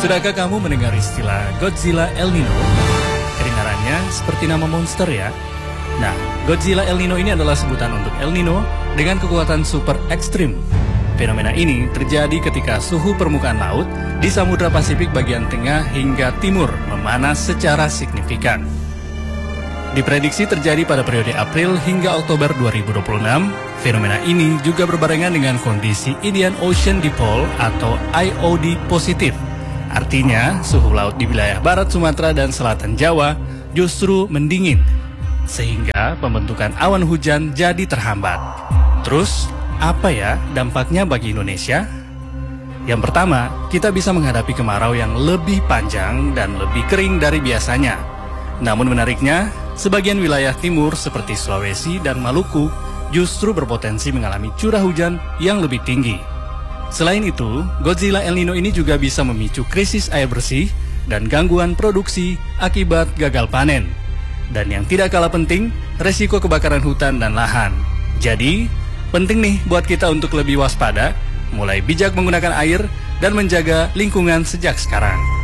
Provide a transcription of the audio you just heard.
Sudahkah kamu mendengar istilah Godzilla El Nino? Kedengarannya seperti nama monster ya. Nah, Godzilla El Nino ini adalah sebutan untuk El Nino dengan kekuatan super ekstrim. Fenomena ini terjadi ketika suhu permukaan laut di Samudra Pasifik bagian tengah hingga timur memanas secara signifikan. Diprediksi terjadi pada periode April hingga Oktober 2026. Fenomena ini juga berbarengan dengan kondisi Indian Ocean Dipole atau IOD positif. Artinya, suhu laut di wilayah barat Sumatera dan selatan Jawa justru mendingin, sehingga pembentukan awan hujan jadi terhambat. Terus, apa ya dampaknya bagi Indonesia? Yang pertama, kita bisa menghadapi kemarau yang lebih panjang dan lebih kering dari biasanya. Namun menariknya, sebagian wilayah timur seperti Sulawesi dan Maluku justru berpotensi mengalami curah hujan yang lebih tinggi. Selain itu, Godzilla El Nino ini juga bisa memicu krisis air bersih dan gangguan produksi akibat gagal panen. Dan yang tidak kalah penting, resiko kebakaran hutan dan lahan. Jadi, penting nih buat kita untuk lebih waspada, mulai bijak menggunakan air, dan menjaga lingkungan sejak sekarang.